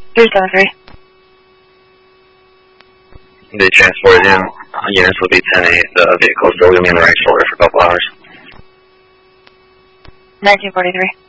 373. They transported in. Units will be 10-8. The vehicle is still going to be in the right shoulder for a couple hours. 1943.